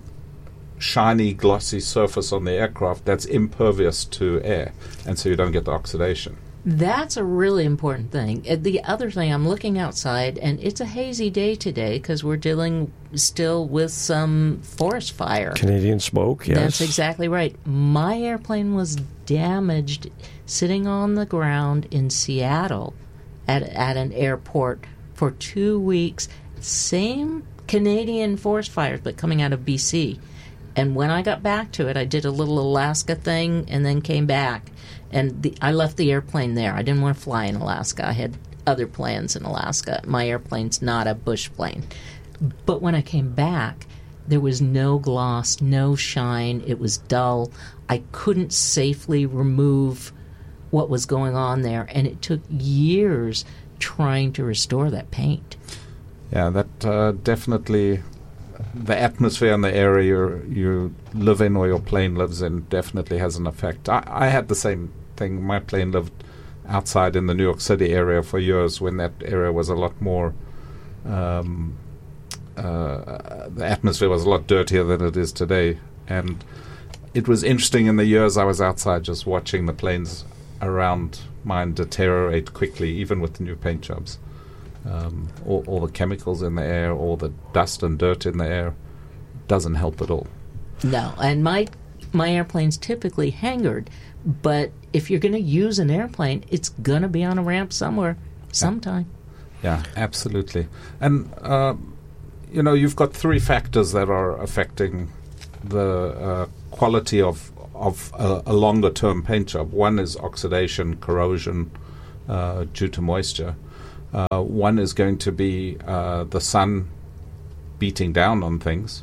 shiny, glossy surface on the aircraft that's impervious to air, and so you don't get the oxidation. That's a really important thing. Uh, The other thing, I'm looking outside, and it's a hazy day today because we're dealing still with some forest fire. Canadian smoke, yes. That's exactly right. My airplane was damaged sitting on the ground in Seattle at, at an airport for two weeks. Same Canadian forest fires, but coming out of B C. And when I got back to it, I did a little Alaska thing and then came back. And the, I left the airplane there. I didn't want to fly in Alaska. I had other plans in Alaska. My airplane's not a bush plane. But when I came back, there was no gloss, no shine. It was dull. I couldn't safely remove what was going on there, and it took years trying to restore that paint. Yeah, that uh, definitely, the atmosphere in the area you you live in or your plane lives in definitely has an effect. I, I had the same thing. My plane lived outside in the New York City area for years when that area was a lot more, um, uh, the atmosphere was a lot dirtier than it is today. And it was interesting in the years I was outside just watching the planes around mine deteriorate quickly, even with the new paint jobs. Um, all, all the chemicals in the air, all the dust and dirt in the air doesn't help at all. No, and my my airplane's typically hangared, but if you're going to use an airplane, it's going to be on a ramp somewhere, sometime. Yeah, absolutely. And, uh, you know, you've got three factors that are affecting the uh, quality of, of a, a longer-term paint job. One is oxidation, corrosion uh, due to moisture. Uh, one is going to be uh, the sun beating down on things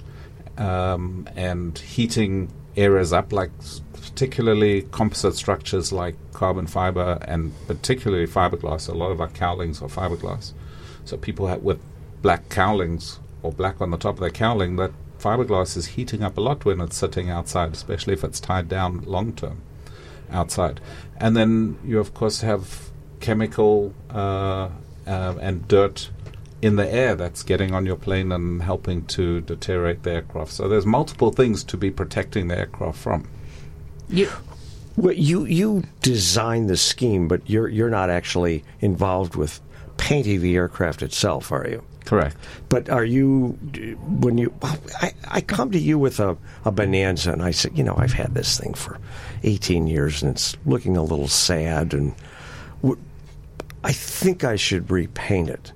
um, and heating areas up, like s- particularly composite structures like carbon fiber and particularly fiberglass. A lot of our cowlings are fiberglass. So people have, with black cowlings or black on the top of their cowling, that fiberglass is heating up a lot when it's sitting outside, especially if it's tied down long term outside. And then you, of course, have chemical uh, uh, and dirt in the air that's getting on your plane and helping to deteriorate the aircraft. So there's multiple things to be protecting the aircraft from. You, well, you you design the scheme, but you're you're not actually involved with painting the aircraft itself, are you? Correct. But are you, when you, I, I come to you with a, a Bonanza, and I say, you know, I've had this thing for eighteen years, and it's looking a little sad, and w- I think I should repaint it.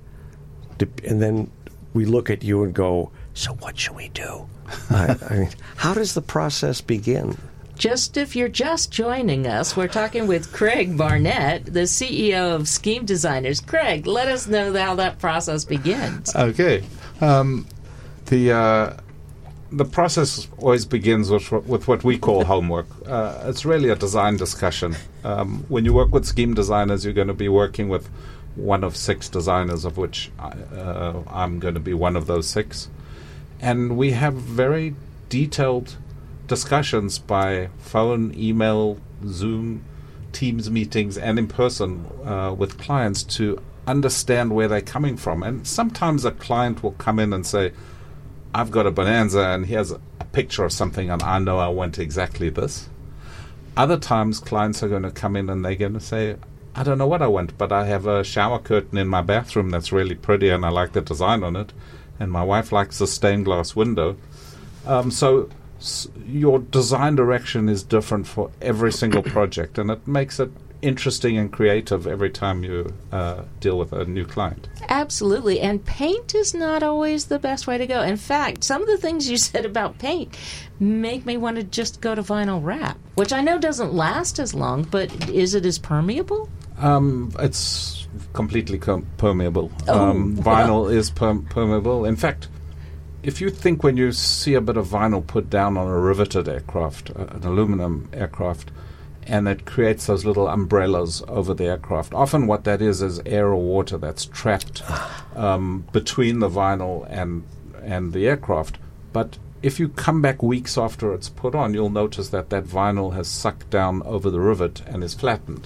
And then we look at you and go, so what should we do? I, I mean, how does the process begin? Just if you're just joining us, we're talking with Craig Barnett, the C E O of Scheme Designers. Craig, let us know how that process begins. Okay. Um, the uh, the process always begins with, with what we call homework. Uh, it's really a design discussion. Um, when you work with scheme designers, you're going to be working with one of six designers, of which I, uh, I'm going to be one of those six. And we have very detailed discussions by phone, email, Zoom, Teams meetings, and in person uh, with clients to understand where they're coming from. And sometimes a client will come in and say, I've got a Bonanza and here's a, a picture of something and I know I want exactly this. Other times clients are going to come in and they're going to say, I don't know what I want, but I have a shower curtain in my bathroom that's really pretty and I like the design on it. And my wife likes the stained glass window. Um, so s- your design direction is different for every single project, and it makes it interesting and creative every time you uh, deal with a new client. Absolutely, and paint is not always the best way to go. In fact, some of the things you said about paint make me want to just go to vinyl wrap, which I know doesn't last as long, but is it as permeable? Um, it's completely com- permeable. Oh. Um, vinyl is perm- permeable. In fact, if you think when you see a bit of vinyl put down on a riveted aircraft, uh, an aluminum aircraft, and it creates those little umbrellas over the aircraft, often what that is is air or water that's trapped um, between the vinyl and and the aircraft. But if you come back weeks after it's put on, you'll notice that that vinyl has sucked down over the rivet and is flattened.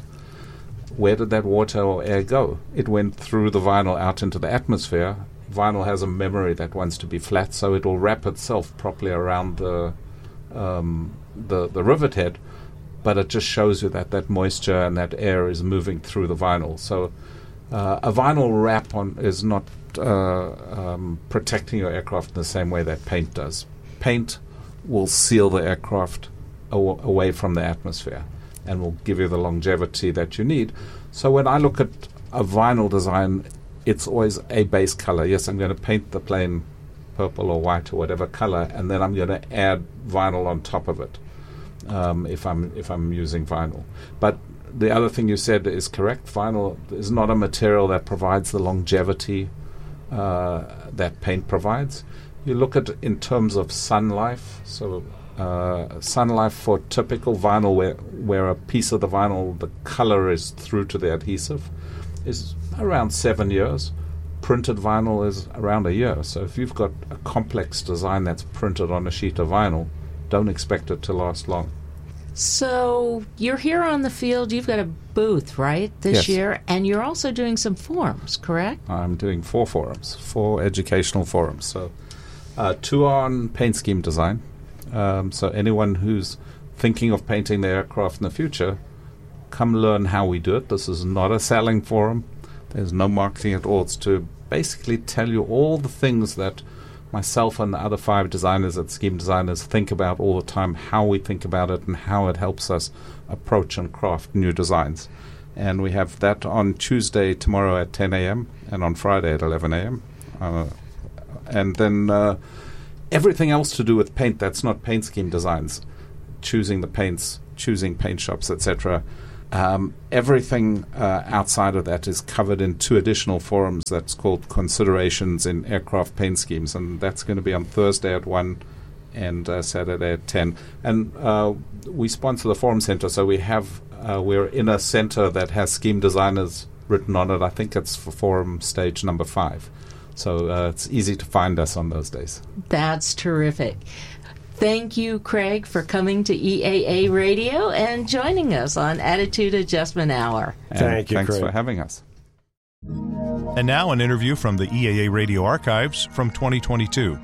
Where did that water or air go? It went through the vinyl out into the atmosphere. Vinyl has a memory that wants to be flat, so it will wrap itself properly around the um, the, the rivet head, but it just shows you that that moisture and that air is moving through the vinyl. So uh, a vinyl wrap on is not uh, um, protecting your aircraft in the same way that paint does. Paint will seal the aircraft aw- away from the atmosphere and will give you the longevity that you need. So when I look at a vinyl design, it's always a base color. Yes, I'm going to paint the plane purple or white or whatever color, and then I'm going to add vinyl on top of it um, if I'm if I'm using vinyl. But the other thing you said is correct. Vinyl is not a material that provides the longevity uh, that paint provides. You look at it in terms of sun life. So Uh, Sun Life for typical vinyl, where where a piece of the vinyl, the color is through to the adhesive, is around seven years. Printed vinyl is around a year. So if you've got a complex design that's printed on a sheet of vinyl, don't expect it to last long. So you're here on the field. You've got a booth, right, this Yes. year, and you're also doing some forums, correct? I'm doing four forums, four educational forums. So uh, two on paint scheme design. Um, so anyone who's thinking of painting their aircraft in the future, come learn how we do it. This is not a selling forum. There's no marketing at all. It's to basically tell you all the things that myself and the other five designers at Scheme Designers think about all the time, how we think about it and how it helps us approach and craft new designs. And we have that on Tuesday tomorrow at ten a.m. and on Friday at eleven a.m. Uh, and then uh, everything else to do with paint that's not paint scheme designs, choosing the paints, choosing paint shops, et cetera. Um, everything uh, outside of that is covered in two additional forums that's called Considerations in Aircraft Paint Schemes, and that's going to be on Thursday at one and uh, Saturday at ten. And uh, we sponsor the Forum Center, so we have uh, we're in a center that has scheme designers written on it. I think it's for forum stage number five. So uh, it's easy to find us on those days. That's terrific. Thank you, Craig, for coming to E A A Radio and joining us on Attitude Adjustment Hour. And Thank you, thanks Craig. for having us. And now an interview from the E A A Radio archives from twenty twenty-two.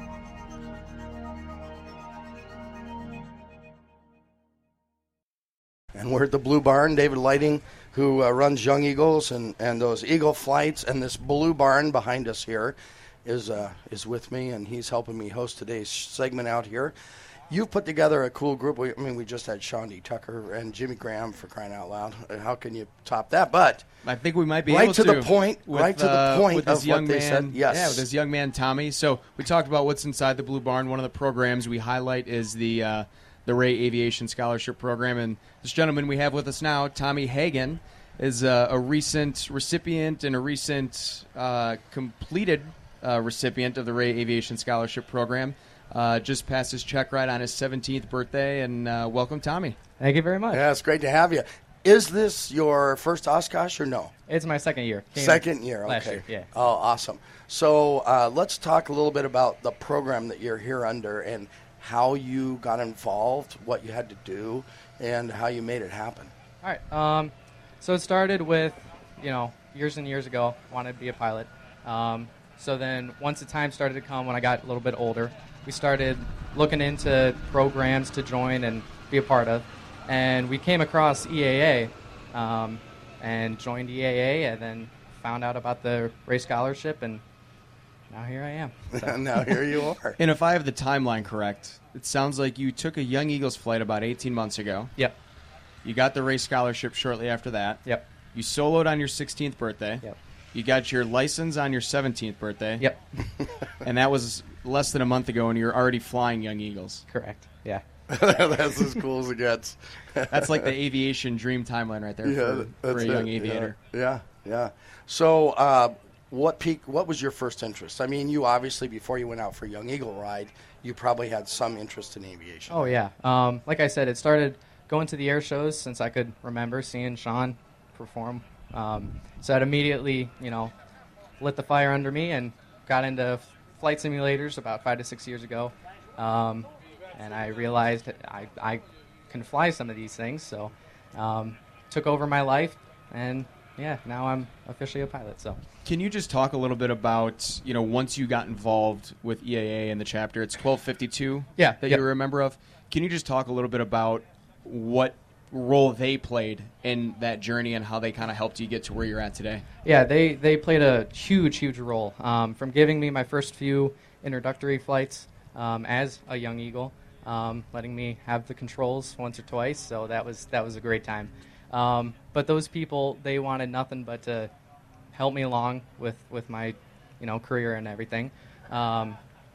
And we're at the Blue Barn. David Lighting, who uh, runs Young Eagles and, and those Eagle flights, and this Blue Barn behind us here is uh, is with me, and he's helping me host today's segment out here. You've put together a cool group. We, I mean, we just had Sean D. Tucker and Jimmy Graham, for crying out loud. How can you top that? But I think we might be right able to to. the point. With, right to the uh, point with of this young what they man, said. Yes. Yeah, with this young man, Tommy. So we talked about what's inside the Blue Barn. One of the programs we highlight is the uh, the Ray Aviation Scholarship Program. And this gentleman we have with us now, Tommy Hagen, is uh, a recent recipient and a recent uh, completed uh, recipient of the Ray Aviation Scholarship Program. Uh, just passed his check ride on his seventeenth birthday, and uh, welcome, Tommy. Thank you very much. Yeah, it's great to have you. Is this your first Oshkosh or no? It's my second year. Came Second year, last okay. year, yeah. Oh, awesome. So uh, let's talk a little bit about the program that you're here under and how you got involved, what you had to do, and how you made it happen. All right. Um, so it started with, you know, years and years ago, wanted to be a pilot. Um, so then once the time started to come when I got a little bit older, we started looking into programs to join and be a part of. And we came across E A A um, and joined E A A and then found out about the Ray Scholarship, and now here I am. So. Now here you are. And if I have the timeline correct, it sounds like you took a Young Eagles flight about eighteen months ago. Yep. You got the Ray Scholarship shortly after that. Yep. You soloed on your sixteenth birthday. Yep. You got your license on your seventeenth birthday. Yep. And that was less than a month ago, and you're already flying Young Eagles. Correct. Yeah. That's as cool as it gets. That's like the aviation dream timeline right there Yeah, for, for a young it. aviator. Yeah, yeah. yeah. So, uh, what peak? What was your first interest? I mean, you obviously before you went out for Young Eagle ride, you probably had some interest in aviation. Oh yeah. Um, like I said, it started going to the air shows since I could remember, seeing Sean perform. Um, so that immediately, you know, lit the fire under me and got into flight simulators about five to six years ago. Um, and I realized that I, I can fly some of these things, so um, took over my life, and yeah, now I'm officially a pilot. So, can you just talk a little bit about, you know, once you got involved with E A A and the chapter, it's twelve fifty-two yeah, that yep. you're a member of. Can you just talk a little bit about what role they played in that journey and how they kind of helped you get to where you're at today? Yeah, they, they played a huge, huge role, um, from giving me my first few introductory flights um, as a Young Eagle. Um, letting me have the controls once or twice, so that was that was a great time. Um, but those people, they wanted nothing but to help me along with, with my, you know, career and everything. Um,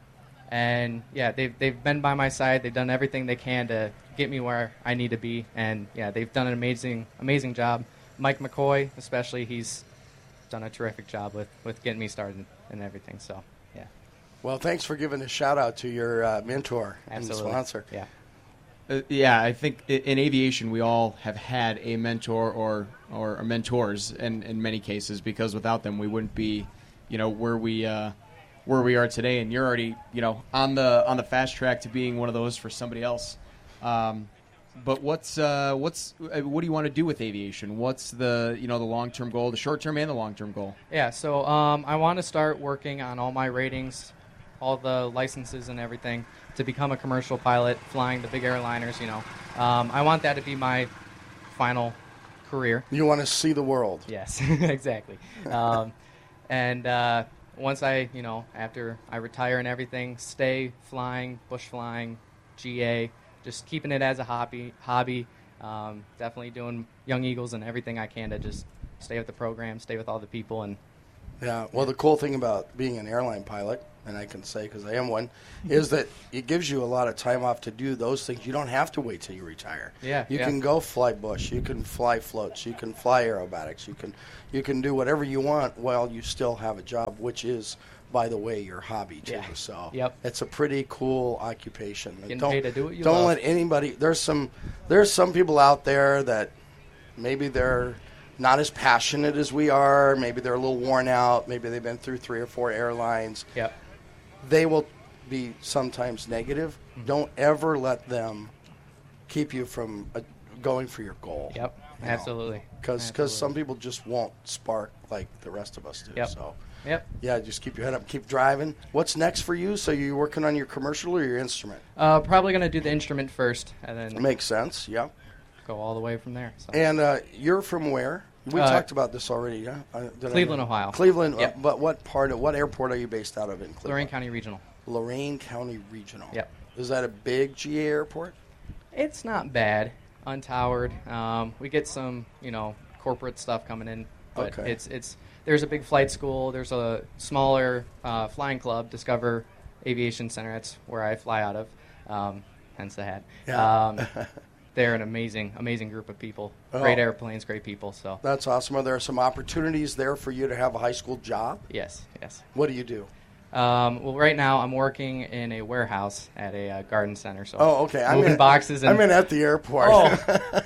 and yeah, they've they've been by my side. They've done everything they can to get me where I need to be, and yeah, they've done an amazing amazing job. Mike McCoy, especially, he's done a terrific job with, with getting me started and everything. So yeah. Well, thanks for giving a shout out to your uh, mentor Absolutely. and sponsor. Yeah. Uh, yeah, I think i- in aviation we all have had a mentor or or mentors in, in many cases, because without them we wouldn't be, you know, where we uh, where we are today. And you're already, you know, on the on the fast track to being one of those for somebody else. Um, but what's uh, what's uh, what do you want to do with aviation? What's the you know the long term goal, the short term and the long term goal? Yeah, so um, I want to start working on all my ratings, all the licenses and everything, to become a commercial pilot, flying the big airliners, you know. Um, I want that to be my final career. You want to see the world. Yes, exactly. Um, and uh, once I, you know, after I retire and everything, stay flying, bush flying, G A, just keeping it as a hobby, hobby. Um, definitely doing Young Eagles and everything I can to just stay with the program, stay with all the people. And Yeah, well, the cool thing about being an airline pilot, and I can say because I am one, is that it gives you a lot of time off to do those things. You don't have to wait till you retire. Yeah, you yeah. can go fly bush, you can fly floats, you can fly aerobatics, you can you can do whatever you want while you still have a job, which is, by the way, your hobby too. Yeah. So Yep. it's a pretty cool occupation. Getting don't paid to do what you don't love. let anybody. There's some there's some people out there that maybe they're not as passionate as we are. Maybe they're a little worn out. Maybe they've been through three or four airlines. Yep. They will be sometimes negative. Mm-hmm. Don't ever let them keep you from uh, going for your goal. Yep, you know? absolutely. Because Absolutely. some people just won't spark like the rest of us do. Yep. So Yep. yeah, just keep your head up, keep driving. What's next for you? So you're working on your commercial or your instrument? Uh, probably going to do the instrument first, and then Makes sense. Yeah. go all the way from there. So. And uh, you're from where? We Uh, talked about this already. Yeah. Uh, did I- Cleveland, Ohio. Cleveland. uh, Yep. but what part of what airport are you based out of in Cleveland? Lorain County Regional. Lorain County Regional. Yep. Is that a big G A airport? It's not bad, untowered. Um, we get some, you know, corporate stuff coming in, but Okay. it's it's there's a big flight school. There's a smaller uh, flying club, Discover Aviation Center. That's where I fly out of. Um, hence the hat. Yeah. Um, they're an amazing, amazing group of people. Oh. Great airplanes, great people. So That's awesome. Are there some opportunities there for you to have a high school job? yes, yes. What do you do? Um, well, right now I'm working in a warehouse at a uh, garden center. So Oh, okay. I'm moving in, boxes. And, I'm in at the airport. Oh.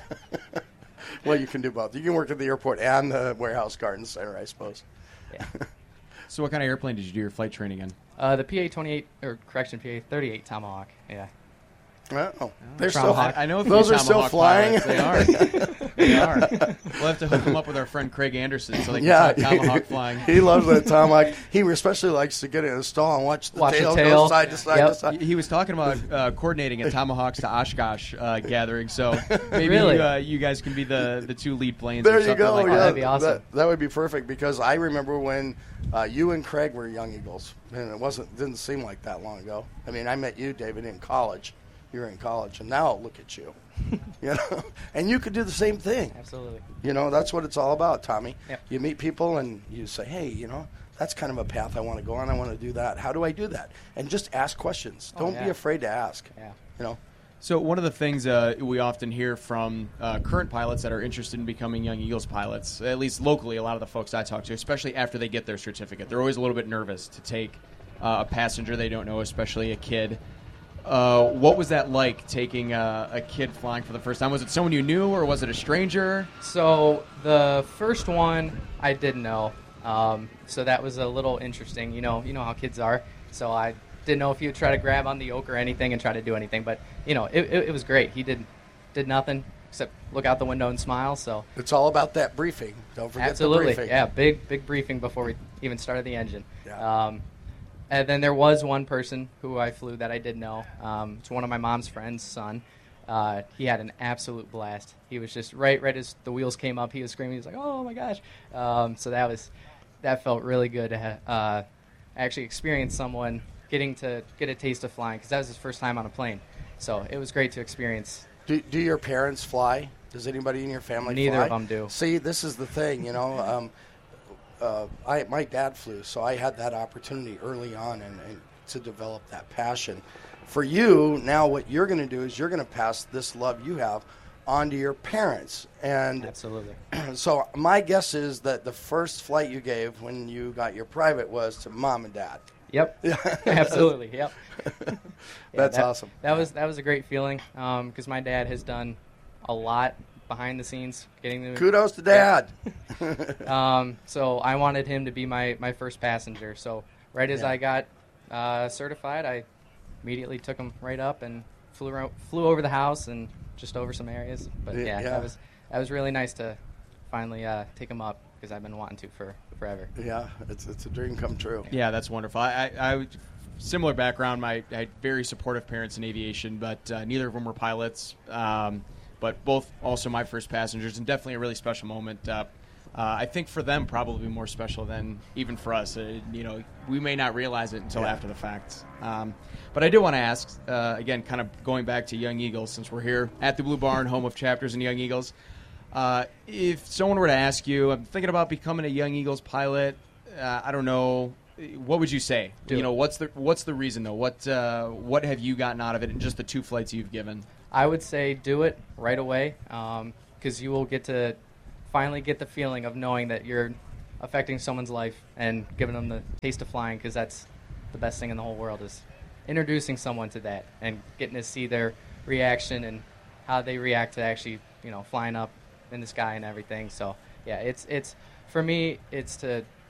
Well, you can do both. You can work at the airport and the warehouse garden center, I suppose. Yeah. So what kind of airplane did you do your flight training in? Uh, the P A twenty-eight, or correction, P A thirty-eight Tomahawk. Yeah. Oh, they're still. I, I know a few those are still Tomahawk flying. pilots. They are. They are. We'll have to hook them up with our friend Craig Anderson so they can Yeah, try Tomahawk flying. He loves that Tomahawk. He especially likes to get in a stall and watch the Watch the tail, tail. go side to side Yep. to side. He he was talking about uh, coordinating a Tomahawks to Oshkosh uh, gathering, so maybe Really? uh, you guys can be the, the two lead planes. There or you something go. Like yeah, that. that'd be awesome. That, that would be perfect because I remember when uh, you and Craig were Young Eagles, and it wasn't didn't seem like that long ago. I mean, I met you, David, in college. You were in college, and now look at you. You know, and you could do the same thing. Absolutely. You know, that's what it's all about, Tommy. Yep. You meet people and you say, hey, you know, that's kind of a path I want to go on. I want to do that. How do I do that? And just ask questions. Oh, Don't yeah. be afraid to ask. Yeah. You know, So one of the things uh, we often hear from uh, current pilots that are interested in becoming Young Eagles pilots, at least locally, a lot of the folks I talk to, especially after they get their certificate, they're always a little bit nervous to take uh, a passenger they don't know, especially a kid. Uh, what was that like, taking a, a kid flying for the first time? Was it someone you knew, or was it a stranger? So the first one I didn't know, um, so that was a little interesting. You know, you know how kids are. So I didn't know if he would try to grab on the yoke or anything and try to do anything. But you know, it, it, it was great. He did did nothing except look out the window and smile. So it's all about that briefing. Don't forget absolutely, the briefing. yeah, big big briefing before we even started the engine. Yeah. Um, and then there was one person who I flew that I did know. Um, it's one of my mom's friend's son. Uh, he had an absolute blast. He was just right, right as the wheels came up, he was screaming. He was like, "Oh my gosh!" Um, so that was that felt really good to ha- uh, actually experience someone getting to get a taste of flying because that was his first time on a plane. So it was great to experience. Do, do your parents fly? Does anybody in your family Neither fly? of them do. See, this is the thing, you know. Um, uh, I my dad flew, so I had that opportunity early on and, and to develop that passion. For you, now what you're going to do is you're going to pass this love you have on to your parents. And absolutely. So my guess is that the first flight you gave when you got your private was to mom and dad. Yep. Absolutely. Yep. Yeah, That's that, awesome. That was that was a great feeling because my dad has done a lot behind the scenes getting the Kudos to Dad. um, so I wanted him to be my, my first passenger. So right as Yeah. I got uh, certified, I immediately took him right up and flew around, flew over the house and just over some areas. But Yeah, yeah, yeah. that was that was really nice to finally uh, take him up because I've been wanting to for forever. Yeah, it's it's a dream come true. Yeah, that's wonderful. I, I, I similar background. My I had very supportive parents in aviation, but uh, neither of them were pilots. Um, but both also my first passengers, and definitely a really special moment. Uh, uh, I think for them probably more special than even for us. Uh, you know, we may not realize it until Yeah. after the fact. Um, but I do want to ask uh, again, kind of going back to Young Eagles, since we're here at the Blue Barn, home of Chapters and Young Eagles. Uh, if someone were to ask you, I'm thinking about becoming a Young Eagles pilot. Uh, I don't know. What would you say? Do you it. know, what's the what's the reason though? What uh, what have you gotten out of it in just the two flights you've given? I would say do it right away because you will get to finally get the feeling of knowing that you're affecting someone's life and giving them the taste of flying because that's the best thing in the whole world is introducing someone to that and getting to see their reaction and how they react to actually, you know, flying up in the sky and everything. So, yeah, it's it's for me, it's to